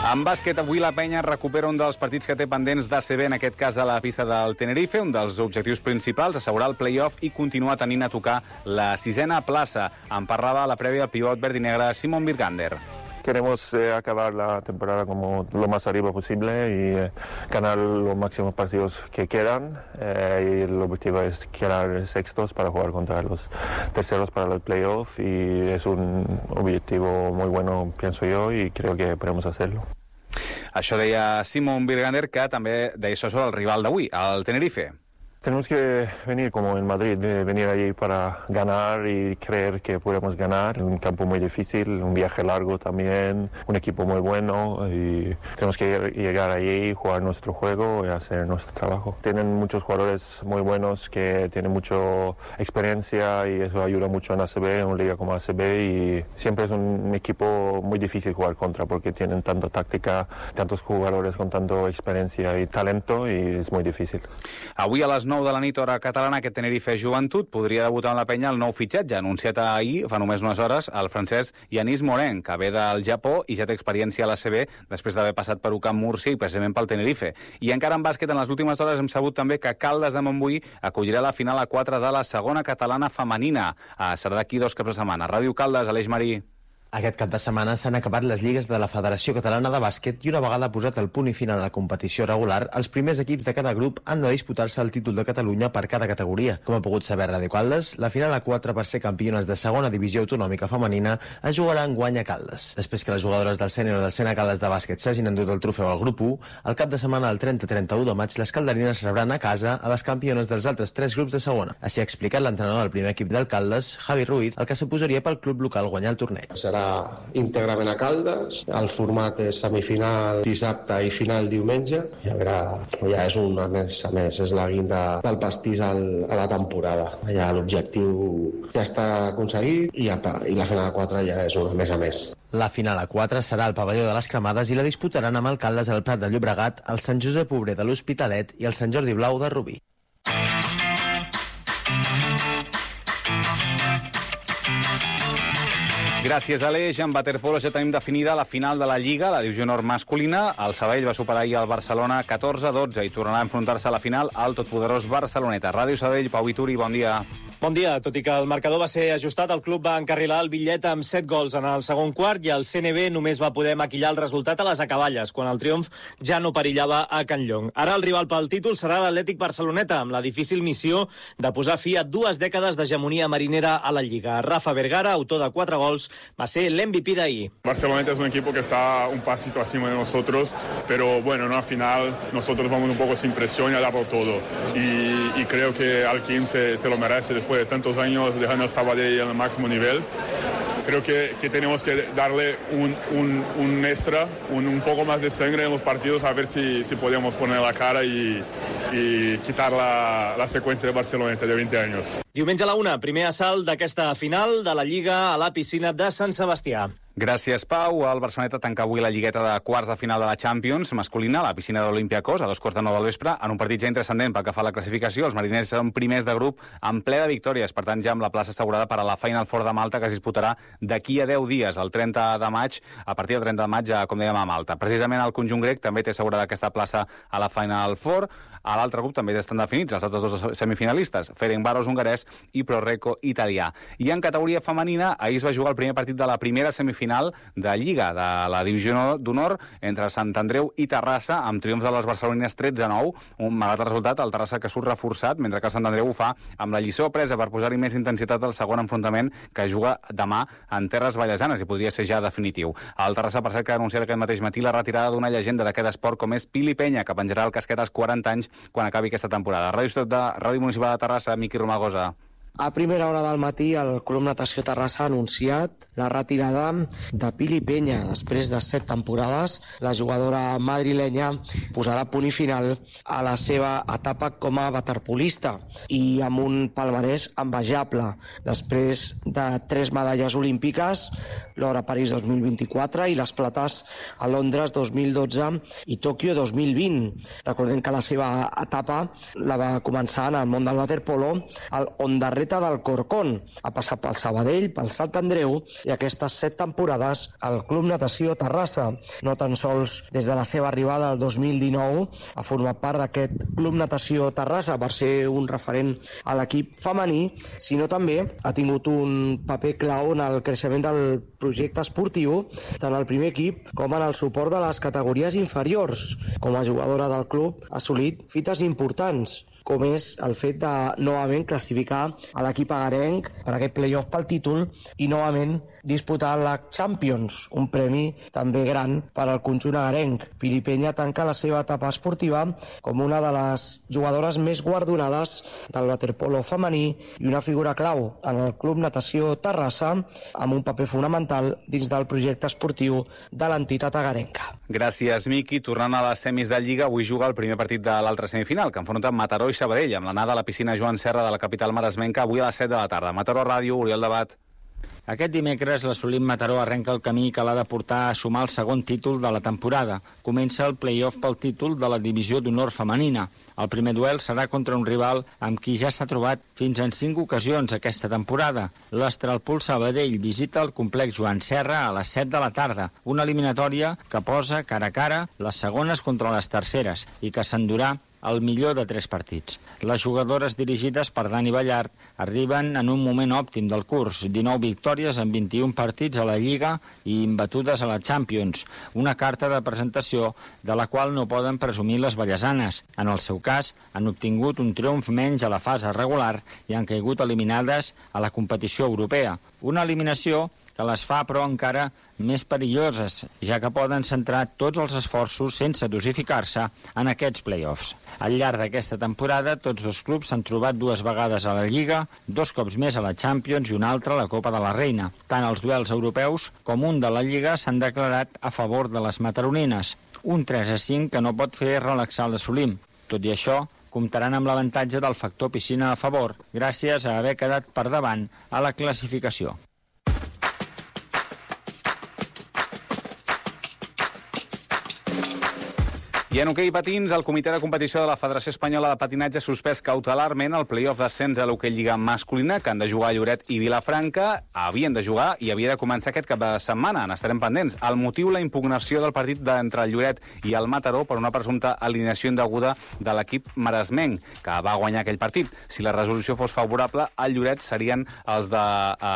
En bàsquet, avui la penya recupera un dels partits que té pendents d'ACB, en aquest cas a la pista del Tenerife. Un dels objectius principals, assegurar el play-off i continuar tenint a tocar la 6a plaça. En parlava a la prèvia el pivot verd i negre Simon Birgander. Queremos acabar la temporada como lo más arriba posible y ganar los máximos partidos que quedan. Y el objetivo es quedar sextos para jugar contra los terceros para el playoff, y es un objetivo muy bueno, pienso yo, y creo que podemos hacerlo. Això deia Simon Birgander, que també deia això sobre el rival d'avui, el Tenerife. Tenemos que venir como en Madrid, venir allí para ganar y creer que podemos ganar. Un campo muy difícil, un viaje largo también, un equipo muy bueno, y tenemos que llegar allí, jugar nuestro juego y hacer nuestro trabajo. Tienen muchos jugadores muy buenos que tienen mucha experiencia, y eso ayuda mucho en ACB, en una liga como ACB, y siempre es un equipo muy difícil jugar contra porque tienen tanta táctica, tantos jugadores con tanta experiencia y talento, y es muy difícil. Avui a les 9 de la nit, hora catalana, aquest Tenerife Joventut podria debutar en la penya el nou fitxatge, anunciat ahir, fa només unes hores, el francès Yanis Morin, que ve del Japó i ja té experiència a l'ACB després d'haver passat per UCAM Múrcia i precisament pel Tenerife. I encara en bàsquet, en les últimes hores hem sabut també que Caldes de Montbui acollirà la final a 4 de la segona catalana femenina. Serà d'aquí 2 caps de setmana. Ràdio Caldes, Aleix Marí. Aquest cap de setmana s'han acabat les lligues de la Federació Catalana de Bàsquet, i una vegada posat el punt i final a la competició regular, els primers equips de cada grup han de disputar-se el títol de Catalunya per cada categoria. Com ha pogut saber Ràdio Caldes, la final a 4 per ser campiones de segona divisió autonòmica femenina es jugarà enguany a Caldes. Després que les jugadores del sènior del Sena Caldes de Bàsquet s'hagin endut el trofeu al grup 1, el cap de setmana del 30-31 de maig les calderines rebran a casa a les campiones dels altres 3 grups de segona. Així ha explicat l'entrenador del primer equip del Caldes, Javi Ruiz, el que suposaria pel club local guanyar el torneig. Serà íntegrament a Caldes, el format és semifinal dissabte i final diumenge, i a veure, ja és un mes a més, és la guinda del pastís a la temporada. Ja l'objectiu ja està aconseguit, i la final a 4 ja és un mes a més. La final a 4 serà al pavelló de les Cremades i la disputaran amb el Caldes al Prat de Llobregat, el Sant Josep Obrer de l'Hospitalet i el Sant Jordi Blau de Rubí. Gràcies, Aleix. En waterpolo ja tenim definida la final de la Lliga, la divisió nord masculina. El Sabadell va superar ahir el Barcelona 14-12 i tornarà a enfrontar-se a la final al totpoderós Barceloneta. Ràdio Sabadell, Pau Vituri, bon dia. Bon dia. Tot i que el marcador va ser ajustat, el club va encarrilar el bitllet amb 7 gols en el segon quart, i el CNB només va poder maquillar el resultat a les acaballes, quan el triomf ja no perillava a Can Llong. Ara el rival pel títol serà l'Atlètic Barceloneta, amb la difícil missió de posar fi a 2 dècades d'hegemonia marinera a la Lliga. Rafa Vergara, autor de 4 gols, va ser el MVP d'ahir. Barceloneta es un equipo que está un pasito encima de nosotros, pero bueno, en la final nosotros vamos un poco sin presión y a darlo todo. Y creo que Alquim se lo merece después de tantos años dejando el Sabadell en el máximo nivel. Creo que tenemos que darle un extra, un poco más de sangre en los partidos, a ver si podemos poner la cara y quitar la secuencia de Barceloneta de 20 años. Diumenge a la 1, primer assalt d'aquesta final de la Lliga a la piscina de Sant Sebastià. Gràcies, Pau. El Barceloneta tanca avui la lligueta de quarts de final de la Champions masculina a la piscina de l'Olympiacos a 2:45 del vespre, en un partit ja intranscendent pel que fa a la classificació. Els mariners són primers de grup en ple de victòries, per tant ja amb la plaça assegurada per a la Final Four de Malta, que es disputarà d'aquí a 10 dies, el 30 de maig, a partir del 30 de maig, com dèiem, a Malta. Precisament el conjunt grec també té assegurada aquesta plaça a la Final Four. A l'altre grup també estan definits els altres 2 semifinalistes, Ferencváros hongarès i Proreco italià. I en categoria femenina, ahir es va jugar el primer partit de la primera semifinal de Lliga de la divisió d'honor entre Sant Andreu i Terrassa, amb triomfs de les barcelonines 13-9. Malgrat el resultat, el Terrassa que surt reforçat, mentre que el Sant Andreu ho fa amb la lliçó presa per posar-hi més intensitat al segon enfrontament, que juga demà en terres vallesanes i podria ser ja definitiu. El Terrassa, per cert, que ha anunciat aquest mateix matí la retirada d'una llegenda d'aquest esport com és Pili Penya, que penjarà el casquet als 40 anys quan acabi aquesta temporada. Ràdio Municipal de Terrassa, Miqui Romagosa. A primera hora del matí, el Club Natació Terrassa ha anunciat la retirada de Pili Penya. Després de 7 temporades, la jugadora madrilenya posarà punt i final a la seva etapa com a waterpolista i amb un palmarès envejable. Després de 3 medalles olímpiques, l'or a París 2024 i les plates a Londres 2012 i Tòquio 2020. Recordem que la seva etapa la va començar en el món del waterpolo al Ondarreta del Corcón. Ha passat pel Sabadell, pel Sant Andreu i aquestes 7 temporades al Club Natació Terrassa. No tan sols des de la seva arribada al 2019 ha format part d'aquest Club Natació Terrassa per ser un referent a l'equip femení, sinó també ha tingut un paper clau en el creixement del projecte esportiu, tant al primer equip com en el suport de les categories inferiors. Com a jugadora del club ha assolit fites importants, com és el fet de novament classificar a l'equip agarenc per aquest play-off pel títol i novament disputar la Champions, un premi també gran per al conjunt agarenc. Pili Peña tanca la seva etapa esportiva com una de les jugadores més guardonades del waterpolo femení i una figura clau en el Club Natació Terrassa, amb un paper fonamental dins del projecte esportiu de l'entitat agarenca. Gràcies, Miqui. Tornant a les semis de Lliga, avui juga el primer partit de l'altra semifinal, que enfronta Mataró i Sabadell, amb l'anada a la piscina Joan Serra de la capital maresmenca avui a les 7 de la tarda. Mataró Ràdio, Oriol Debat. Aquest dimecres l'assolit Mataró arrenca el camí que l'ha de portar a sumar el segon títol de la temporada. Comença el play-off pel títol de la divisió d'honor femenina. El primer duel serà contra un rival amb qui ja s'ha trobat fins en 5 ocasions aquesta temporada. L'Estralpul Sabadell visita el complex Joan Serra a les 7 de la tarda, una eliminatòria que posa cara a cara les segones contra les terceres i que s'endurà el millor de 3 partits. Les jugadores dirigides per Dani Ballart arriben en un moment òptim del curs, 19 victòries en 21 partits a la Lliga i imbatudes a la Champions, una carta de presentació de la qual no poden presumir les vallesanes. En el seu cas, han obtingut un triomf menys a la fase regular i han caigut eliminades a la competició europea. Una eliminació que les fa, però, encara més perilloses, ja que poden centrar tots els esforços sense dosificar-se en aquests play-offs. Al llarg d'aquesta temporada, tots dos clubs s'han trobat 2 vegades a la Lliga, 2 cops més a la Champions i un altre a la Copa de la Reina. Tant els duels europeus com un de la Lliga s'han declarat a favor de les mataronines, un 3-5 que no pot fer relaxar l'Assolim. Tot i això, comptaran amb l'avantatge del factor piscina a favor, gràcies a haver quedat per davant a la classificació. I en hoquei patins, el comitè de competició de la Federació Espanyola de Patinatge ha suspès cautelarment el play-off d'ascens a l'hoquei lliga masculina, que han de jugar Lloret i Vilafranca, havien de jugar i havia de començar aquest cap de setmana. N'estarem pendents. El motiu, la impugnació del partit entre el Lloret i el Mataró per una presumpta alineació indeguda de l'equip maresmenc, que va guanyar aquell partit. Si la resolució fos favorable al Lloret, serien els de...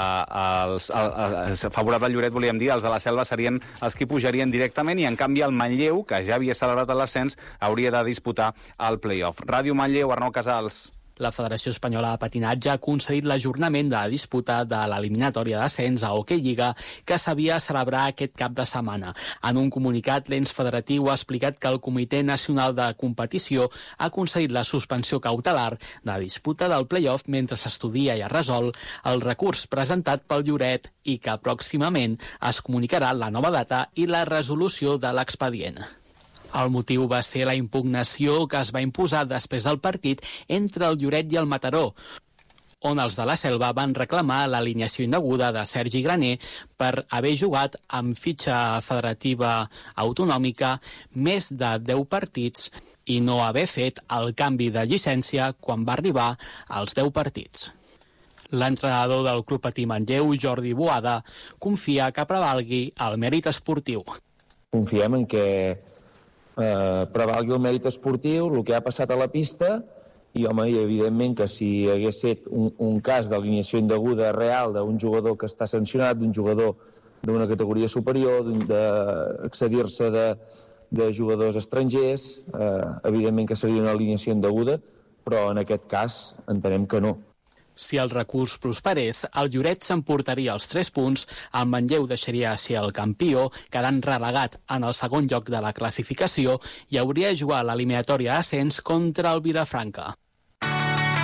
favorable al Lloret, volíem dir, els de la Selva serien els que pujarien directament, i en canvi el Manlleu, que ja havia celebrat l'ascens, hauria de disputar el play-off. Ràdio Manlleu, Arnau Casals. La Federació Espanyola de Patinatge ha concedit l'ajornament de la disputa de l'eliminatòria d'ascens a Hoquei Lliga que s'havia de celebrar aquest cap de setmana. En un comunicat, l'ens federatiu ha explicat que el Comitè Nacional de Competició ha concedit la suspensió cautelar de la disputa del play-off mentre s'estudia i es resol el recurs presentat pel Lloret i que pròximament es comunicarà la nova data i la resolució de l'expedient. El motiu va ser la impugnació que es va imposar després del partit entre el Lloret i el Mataró, on els de la Selva van reclamar l'alineació indeguda de Sergi Graner per haver jugat amb fitxa federativa autonòmica més de 10 partits i no haver fet el canvi de llicència quan va arribar als 10 partits. L'entrenador del Club Patí Manlleu, Jordi Boada, confia que prevalgui el mèrit esportiu. Confiem en que prevalgui el mèrit esportiu, el que ha passat a la pista, i, home, i evidentment que si hagués estat un cas d'alineació indeguda real d'un jugador que està sancionat, d'un jugador d'una categoria superior, d'accedir-se de jugadors estrangers, evidentment que seria una alineació indeguda, però en aquest cas entenem que no. Si el recurs prosperés, el Lloret s'emportaria els 3 punts, el Manlleu deixaria ser el campió, quedant relegat en el segon lloc de la classificació, i hauria de jugar l'eliminatòria d'ascens contra el Vilafranca.